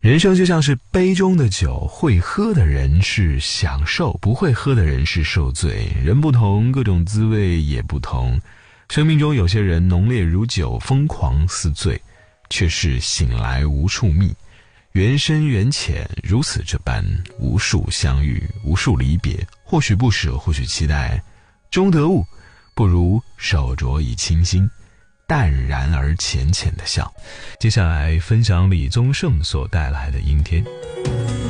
人生就像是杯中的酒，会喝的人是享受，不会喝的人是受罪。人不同，各种滋味也不同。生命中有些人浓烈如酒，疯狂似醉，却是醒来无处觅。缘深缘浅，如此这般，无数相遇，无数离别，或许不舍，或许期待，终得悟，不如手镯以清心，淡然而浅浅的笑。接下来分享李宗盛所带来的阴天。